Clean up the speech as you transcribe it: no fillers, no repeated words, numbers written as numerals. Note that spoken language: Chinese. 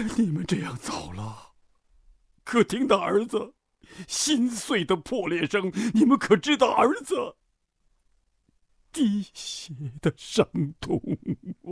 你们这样走了，可听到儿子心碎的破裂声，你们可知道儿子滴血的伤痛？